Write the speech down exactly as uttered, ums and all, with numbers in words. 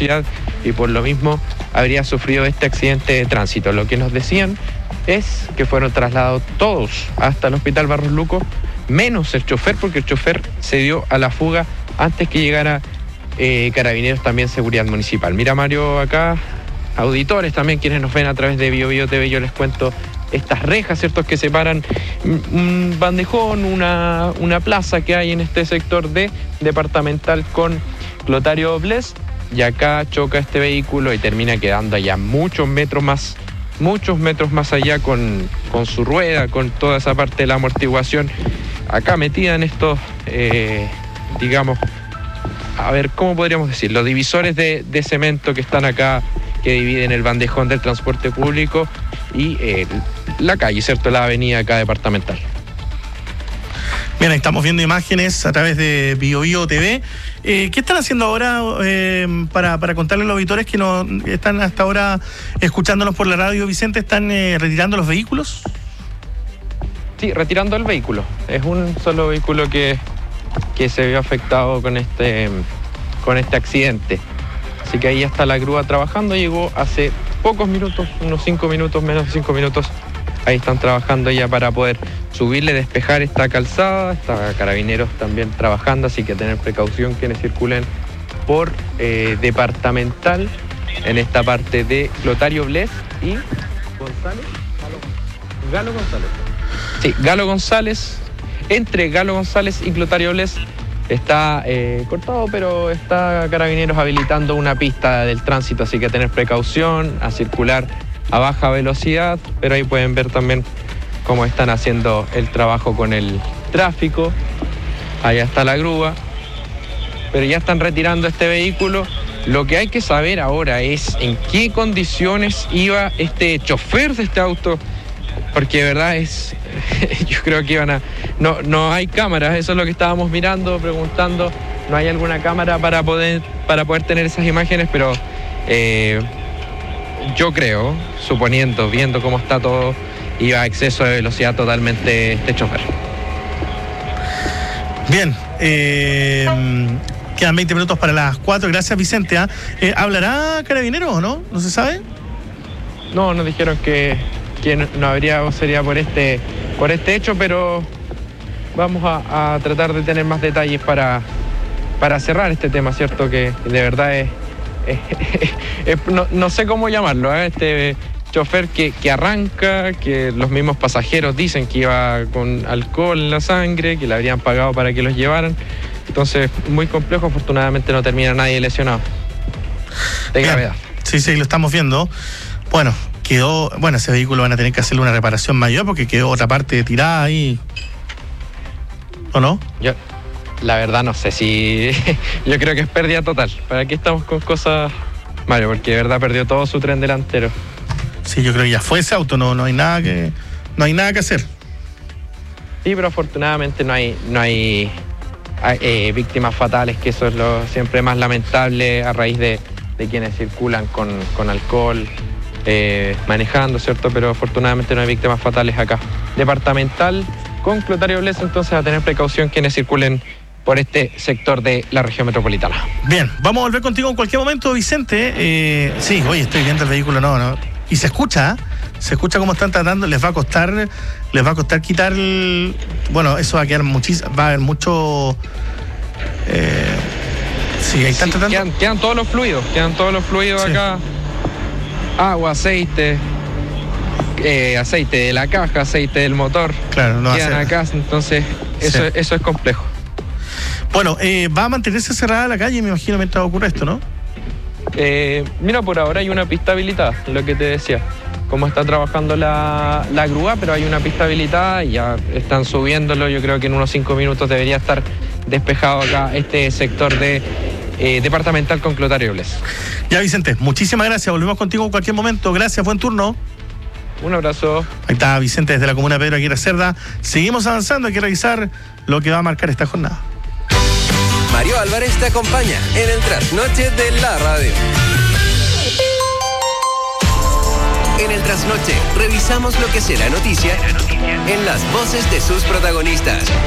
velocidad y por lo mismo habría sufrido este accidente de tránsito. Lo que nos decían es que fueron trasladados todos hasta el Hospital Barros Luco, menos el chofer, porque el chofer se dio a la fuga antes que llegara eh, Carabineros, también Seguridad Municipal. Mira, Mario, acá, auditores también, quienes nos ven a través de Bio Bio T V, yo les cuento estas rejas, ¿cierto?, que separan un bandejón, una, una plaza que hay en este sector de Departamental con Clotario Bles, y acá choca este vehículo y termina quedando allá muchos metros más, muchos metros más allá con, con su rueda, con toda esa parte de la amortiguación, acá metida en estos, eh, digamos, a ver, ¿cómo podríamos decir? Los divisores de, de cemento que están acá, que dividen el bandejón del transporte público y eh, la calle, ¿cierto? La avenida acá departamental. Bien, estamos viendo imágenes a través de Bio Bio T V. Eh, ¿Qué están haciendo ahora eh, para, para contarle a los auditores que no están hasta ahora escuchándonos por la radio, Vicente? ¿Están eh, retirando los vehículos? Sí, retirando el vehículo. Es un solo vehículo que, que se vio afectado con este, con este accidente. Así que ahí ya está la grúa trabajando. Llegó hace pocos minutos, unos cinco minutos, menos de cinco minutos. Ahí están trabajando ya para poder subirle, despejar esta calzada. Está Carabineros también trabajando, así que tener precaución quienes circulen por eh, Departamental en esta parte de Clotario Bles y González. Galo González. Sí, Galo González. Entre Galo González y Clotario Bles está eh, cortado, pero está Carabineros habilitando una pista del tránsito, así que tener precaución, a circular a baja velocidad, pero ahí pueden ver también cómo están haciendo el trabajo con el tráfico. Allá está la grúa, pero ya están retirando este vehículo. Lo que hay que saber ahora es en qué condiciones iba este chofer de este auto, porque de verdad es, yo creo que iban a, no, no hay cámaras, eso es lo que estábamos mirando, preguntando, no hay alguna cámara para poder, para poder tener esas imágenes, pero eh, yo creo, suponiendo, viendo cómo está todo, iba a exceso de velocidad totalmente este chofer. Bien, eh, quedan veinte minutos para las cuatro, gracias Vicente. ¿eh? Eh, ¿Hablará Carabineros o no? ¿No se sabe? No, nos dijeron que, que no, no habría sería por este, por este hecho, pero vamos a, a tratar de tener más detalles para, para cerrar este tema, ¿cierto? Que de verdad es, es, es, es no, no sé cómo llamarlo, ¿eh? Este chofer que, que arranca, que los mismos pasajeros dicen que iba con alcohol en la sangre, que le habrían pagado para que los llevaran. Entonces, muy complejo, afortunadamente no termina nadie lesionado. De gravedad. Sí, sí, lo estamos viendo. Bueno, quedó, bueno, ese vehículo van a tener que hacerle una reparación mayor porque quedó otra parte tirada ahí. ¿O no? Yo, la verdad, no sé si... yo creo que es pérdida total. ¿Para qué estamos con cosas, Mario? Porque de verdad perdió todo su tren delantero. Sí, yo creo que ya fue ese auto, no, no hay nada que, no hay nada que hacer. Sí, pero afortunadamente no hay, no hay eh, víctimas fatales, que eso es lo siempre más lamentable a raíz de, de quienes circulan con, con alcohol, eh, manejando, ¿cierto? Pero afortunadamente no hay víctimas fatales acá. Departamental con Clotario Bles, entonces a tener precaución quienes circulen por este sector de la región metropolitana. Bien, vamos a volver contigo en cualquier momento, Vicente. Eh, sí, oye, estoy viendo el vehículo, no, no. Y se escucha, ¿eh? Se escucha cómo están tratando, les va a costar, les va a costar quitar el, bueno, eso va a quedar muchísimo, va a haber mucho, eh, sí, ahí están sí, tratando. Quedan, quedan todos los fluidos, quedan todos los fluidos sí. Acá, agua, aceite, eh, aceite de la caja, aceite del motor, claro, no quedan acá, entonces eso, sí. eso es complejo. Bueno, eh, va a mantenerse cerrada la calle, me imagino, mientras ocurre esto, ¿no? Eh, mira, por ahora hay una pista habilitada, lo que te decía, como está trabajando la, la grúa, pero hay una pista habilitada y ya están subiéndolo. Yo creo que en unos cinco minutos debería estar despejado acá este sector de eh, Departamental con Clotario Bles. Ya, Vicente, muchísimas gracias, volvemos contigo en cualquier momento. Gracias, buen turno. Un abrazo. Ahí está Vicente desde la comuna Pedro Aguirre Cerda. Seguimos avanzando, hay que revisar lo que va a marcar esta jornada. Mario Álvarez te acompaña en el Trasnoche de la Radio. En el Trasnoche revisamos lo que será noticia en las voces de sus protagonistas.